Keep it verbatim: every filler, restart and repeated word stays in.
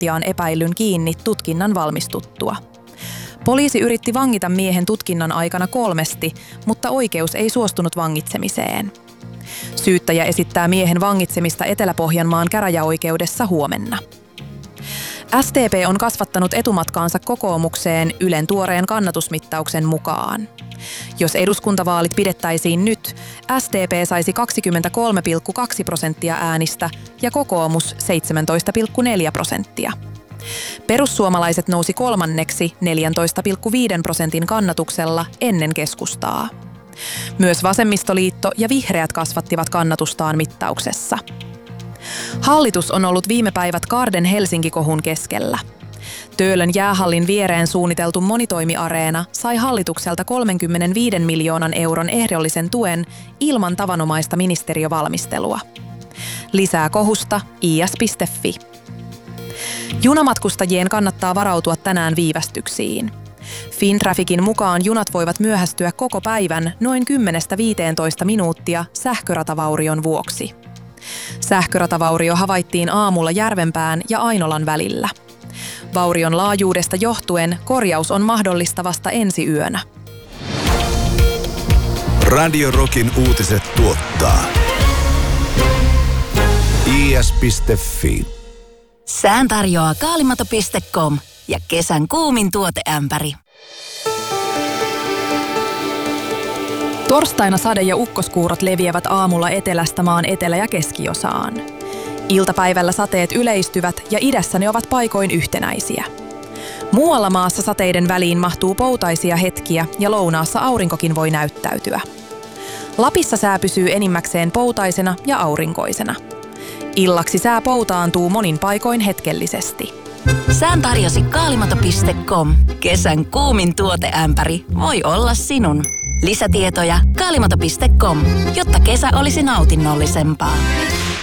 minuuttiaan epäillyn kiinni tutkinnan valmistuttua. Poliisi yritti vangita miehen tutkinnan aikana kolmesti, mutta oikeus ei suostunut vangitsemiseen. Syyttäjä esittää miehen vangitsemista Etelä-Pohjanmaan käräjäoikeudessa huomenna. S D P on kasvattanut etumatkaansa kokoomukseen Ylen tuoreen kannatusmittauksen mukaan. Jos eduskuntavaalit pidettäisiin nyt, S D P saisi kaksikymmentäkolme pilkku kaksi prosenttia äänistä ja kokoomus seitsemäntoista pilkku neljä prosenttia. Perussuomalaiset nousi kolmanneksi neljäntoista pilkku viisi prosentin kannatuksella ennen keskustaa. Myös vasemmistoliitto ja vihreät kasvattivat kannatustaan mittauksessa. Hallitus on ollut viime päivät Garden Helsinki-kohun keskellä. Töölön jäähallin viereen suunniteltu monitoimiareena sai hallitukselta kolmekymmentäviisi miljoonan euron ehdollisen tuen ilman tavanomaista ministeriövalmistelua. Lisää kohusta i s piste f i. Junamatkustajien kannattaa varautua tänään viivästyksiin. Fintrafficin mukaan junat voivat myöhästyä koko päivän noin kymmenestä viiteentoista minuuttia sähköratavaurion vuoksi. Sähköratavaurio havaittiin aamulla Järvenpään ja Ainolan välillä. Vaurion laajuudesta johtuen korjaus on mahdollista vasta ensi yönä. Radio Rockin uutiset tuottaa i s piste f i. Sään tarjoaa kaalimato piste com ja kesän kuumin tuoteämpäri. Torstaina sade- ja ukkoskuurot leviävät aamulla etelästä maan etelä- ja keskiosaan. Iltapäivällä sateet yleistyvät ja idässä ne ovat paikoin yhtenäisiä. Muualla maassa sateiden väliin mahtuu poutaisia hetkiä ja lounaassa aurinkokin voi näyttäytyä. Lapissa sää pysyy enimmäkseen poutaisena ja aurinkoisena. Illaksi sää poutaantuu monin paikoin hetkellisesti. Sään tarjosi kaalimato piste com. Kesän kuumin tuoteämpäri voi olla sinun. Lisätietoja kaalimato piste com, jotta kesä olisi nautinnollisempaa.